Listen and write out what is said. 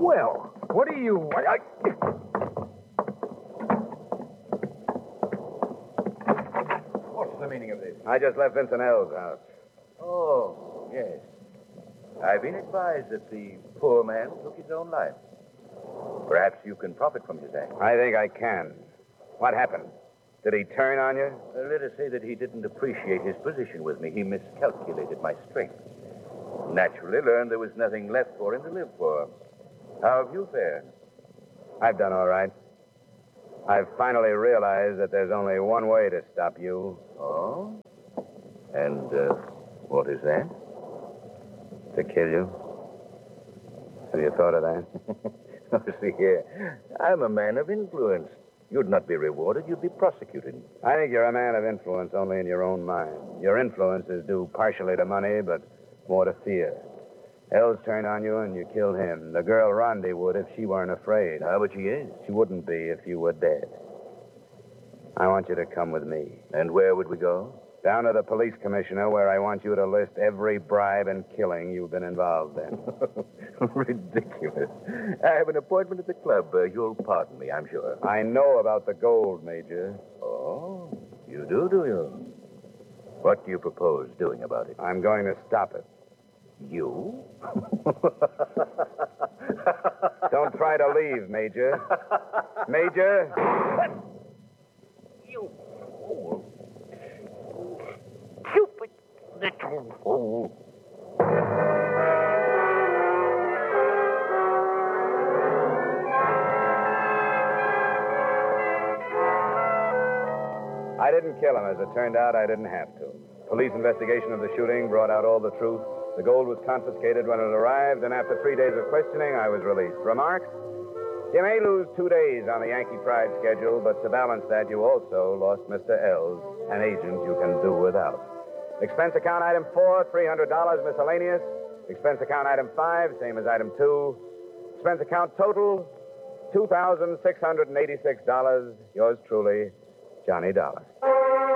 Well, what are you... What's the meaning of this? I just left Vincent L's house. Oh, yes. I've been advised that the poor man took his own life. Perhaps you can profit from his act. I think I can. What happened? Did he turn on you? Let us say that he didn't appreciate his position with me. He miscalculated my strength. Naturally learned there was nothing left for him to live for. How have you fared? I've done all right. I've finally realized that there's only one way to stop you. Oh? And what is that? To kill you. Have you thought of that? Oh, see here. I'm a man of influence. You'd not be rewarded. You'd be prosecuted. I think you're a man of influence only in your own mind. Your influence is due partially to money, but more to fear. Els turned on you and you killed him. The girl Rondi would if she weren't afraid. Ah, but she is. She wouldn't be if you were dead. I want you to come with me. And where would we go? Down to the police commissioner, where I want you to list every bribe and killing you've been involved in. Ridiculous. I have an appointment at the club. You'll pardon me, I'm sure. I know about the gold, Major. Oh, you do you? What do you propose doing about it? I'm going to stop it. You? Don't try to leave, Major. Major? You fool. Stupid little fool. I didn't kill him. As it turned out, I didn't have to. Police investigation of the shooting brought out all the truth. The gold was confiscated when it arrived, and after 3 days of questioning, I was released. Remarks? You may lose 2 days on the Yankee Pride schedule, but to balance that, you also lost Mr. Els, an agent you can do without. Expense account item 4, $300 miscellaneous. Expense account item 5, same as item 2. Expense account total, $2,686. Yours truly, Johnny Dollar.